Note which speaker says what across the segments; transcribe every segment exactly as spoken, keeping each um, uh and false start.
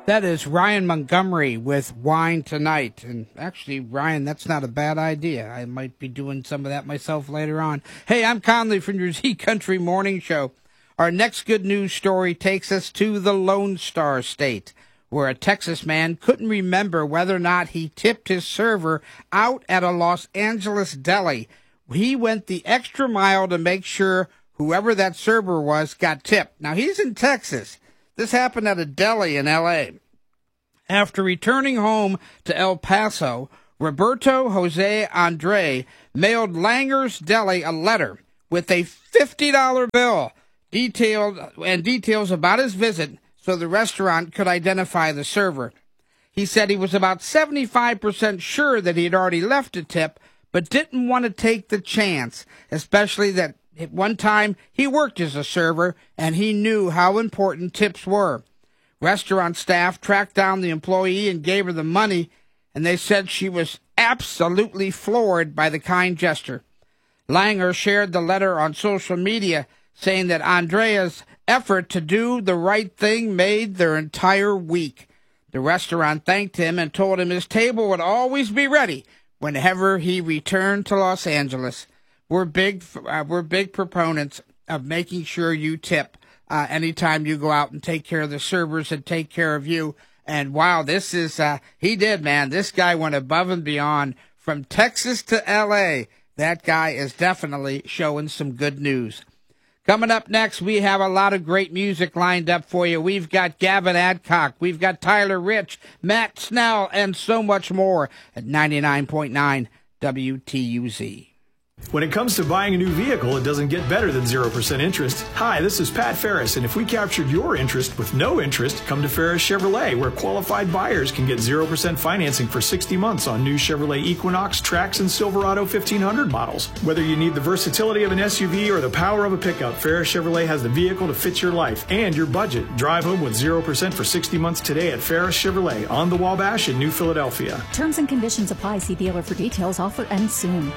Speaker 1: That is Ryan Montgomery with Wine Tonight. And actually, Ryan, that's not a bad idea. I might be doing some of that myself later on. Hey, I'm Conley from your Z Country Morning Show. Our next good news story takes us to the Lone Star State, where a Texas man couldn't remember whether or not he tipped his server out at a Los Angeles deli. He went the extra mile to make sure whoever that server was got tipped. Now, he's in Texas. This happened at a deli in L A After returning home to El Paso, Roberto Jose Andre mailed Langer's Deli a letter with a fifty dollar bill detailed and details about his visit so the restaurant could identify the server. He said he was about seventy-five percent sure that he had already left a tip, but didn't want to take the chance, especially that at one time he worked as a server and he knew how important tips were. Restaurant staff tracked down the employee and gave her the money, and they said she was absolutely floored by the kind gesture. Langer shared the letter on social media, saying that Andrea's effort to do the right thing made their entire week. The restaurant thanked him and told him his table would always be ready whenever he returned to Los Angeles. We're big, uh, we're big proponents of making sure you tip uh, anytime you go out and take care of the servers and take care of you. And wow, this is, uh, he did, man. This guy went above and beyond from Texas to L A. That guy is definitely showing some good news. Coming up next, we have a lot of great music lined up for you. We've got Gavin Adcock, we've got Tyler Rich, Matt Snell, and so much more at ninety-nine point nine W T U Z.
Speaker 2: When it comes to buying a new vehicle, it doesn't get better than zero percent interest. Hi, this is Pat Ferris, and if we captured your interest with no interest, come to Ferris Chevrolet, where qualified buyers can get zero percent financing for sixty months on new Chevrolet Equinox, Trax, and Silverado fifteen hundred models. Whether you need the versatility of an S U V or the power of a pickup, Ferris Chevrolet has the vehicle to fit your life and your budget. Drive home with zero percent for sixty months today at Ferris Chevrolet on the Wabash in New Philadelphia.
Speaker 3: Terms and conditions apply. See dealer for details. Offer ends soon.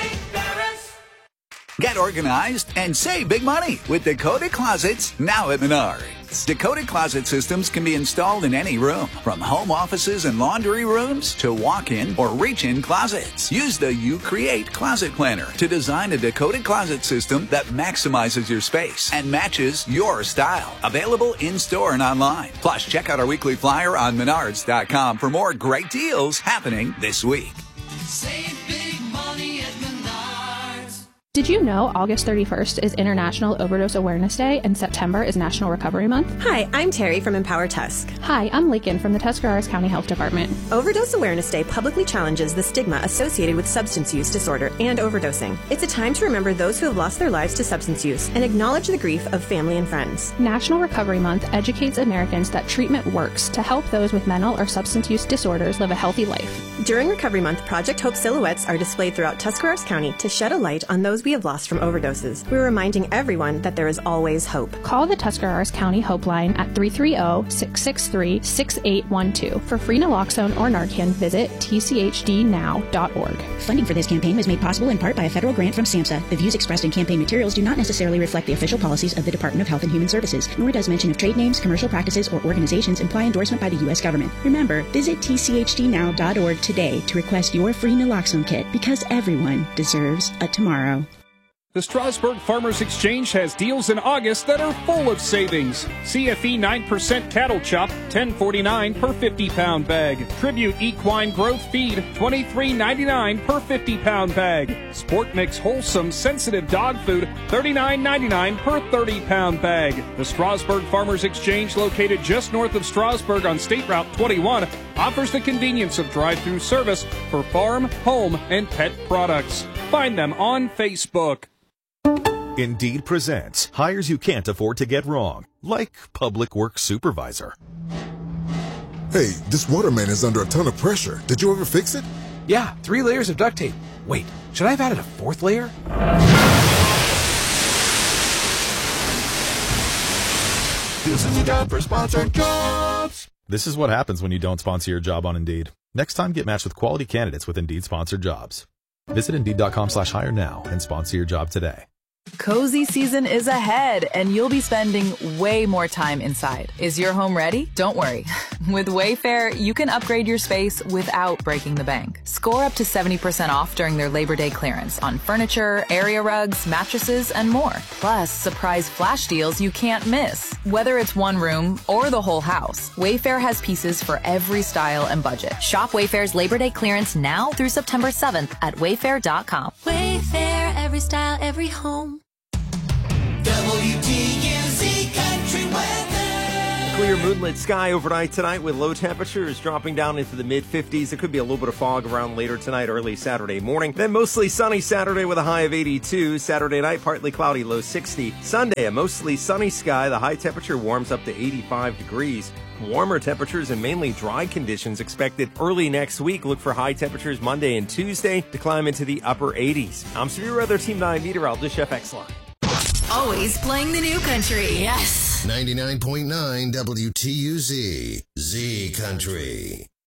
Speaker 4: Get organized and save big money with Dakota Closets now at Menards. Dakota Closet systems can be installed in any room, from home offices and laundry rooms to walk-in or reach-in closets. Use the You Create Closet Planner to design a Dakota Closet system that maximizes your space and matches your style. Available in-store and online. Plus, check out our weekly flyer on Menards dot com for more great deals happening this week.
Speaker 5: Save big money at Menards.
Speaker 6: Did you know August thirty-first is International Overdose Awareness Day and September is National Recovery Month?
Speaker 7: Hi, I'm Terry from Empower Tusk.
Speaker 6: Hi, I'm Lakin from the Tuscarawas County Health Department.
Speaker 7: Overdose Awareness Day publicly challenges the stigma associated with substance use disorder and overdosing. It's a time to remember those who have lost their lives to substance use and acknowledge the grief of family and friends.
Speaker 6: National Recovery Month educates Americans that treatment works to help those with mental or substance use disorders live a healthy life.
Speaker 7: During Recovery Month, Project Hope silhouettes are displayed throughout Tuscarawas County to shed a light on those we have lost from overdoses. We're reminding everyone that there is always hope.
Speaker 6: Call the Tuscarawas County Hope Line at three three zero, six six three, six eight one two. For free naloxone or Narcan, visit T C H D now dot org.
Speaker 8: Funding for this campaign was made possible in part by a federal grant from SAMHSA. The views expressed in campaign materials do not necessarily reflect the official policies of the Department of Health and Human Services, nor does mention of trade names, commercial practices, or organizations imply endorsement by the U S government. Remember, visit T C H D now dot org today to request your free naloxone kit, because everyone deserves a tomorrow.
Speaker 9: The Strasburg Farmers Exchange has deals in August that are full of savings. C F E nine percent cattle chop, ten forty-nine per fifty pound bag. Tribute Equine Growth Feed, twenty-three ninety-nine per fifty pound bag. Sport Mix Wholesome Sensitive Dog Food, thirty-nine ninety-nine per thirty pound bag. The Strasburg Farmers Exchange, located just north of Strasburg on State Route twenty-one, offers the convenience of drive-through service for farm, home, and pet products. Find them on Facebook.
Speaker 10: Indeed presents hires you can't afford to get wrong, like public works supervisor.
Speaker 11: Hey, this waterman is under a ton of pressure. Did you ever fix it?
Speaker 12: Yeah, three layers of duct tape. Wait, should I have added a fourth layer?
Speaker 11: This is the ad for sponsored jobs.
Speaker 10: This is what happens when you don't sponsor your job on Indeed. Next time, get matched with quality candidates with Indeed sponsored jobs. Visit Indeed dot com slash hire now and sponsor your job today.
Speaker 13: Cozy season is ahead, and you'll be spending way more time inside. Is your home ready? Don't worry. With Wayfair, you can upgrade your space without breaking the bank. Score up to seventy percent off during their Labor Day clearance on furniture, area rugs, mattresses, and more. Plus, surprise flash deals you can't miss. Whether it's one room or the whole house, Wayfair has pieces for every style and budget.
Speaker 14: Shop Wayfair's Labor Day clearance now through September seventh at wayfair dot com.
Speaker 5: Wayfair, every style, every home. W T U Z Country Weather.
Speaker 15: Clear moonlit sky overnight tonight with low temperatures dropping down into the mid fifties. There could be a little bit of fog around later tonight, early Saturday morning. Then mostly sunny Saturday with a high of eighty-two. Saturday night, partly cloudy, low sixty. Sunday, a mostly sunny sky. The high temperature warms up to eighty-five degrees. Warmer temperatures and mainly dry conditions expected early next week. Look for high temperatures Monday and Tuesday to climb into the upper eighties. I'm Severe Weather Team nine meteorologist Chef X-Line.
Speaker 16: Always playing the new country, yes.
Speaker 17: ninety-nine point nine W T U Z, Z Country.